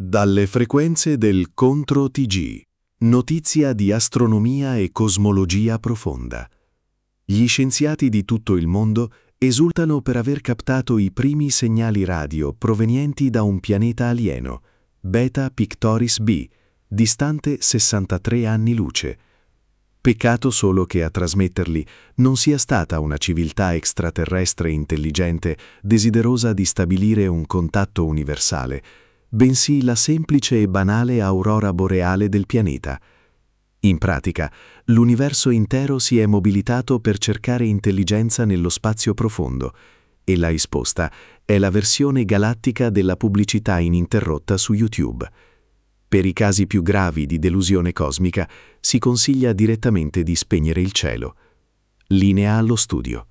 Dalle frequenze del Contro TG. Notizia di astronomia e cosmologia profonda. Gli scienziati di tutto il mondo esultano per aver captato i primi segnali radio provenienti da un pianeta alieno, Beta Pictoris b, distante 63 anni luce. Peccato solo che a trasmetterli non sia stata una civiltà extraterrestre intelligente desiderosa di stabilire un contatto universale, bensì la semplice e banale aurora boreale del pianeta. In pratica, l'universo intero si è mobilitato per cercare intelligenza nello spazio profondo, e la risposta è la versione galattica della pubblicità ininterrotta su YouTube. Per i casi più gravi di delusione cosmica si consiglia direttamente di spegnere il cielo. Linea allo studio.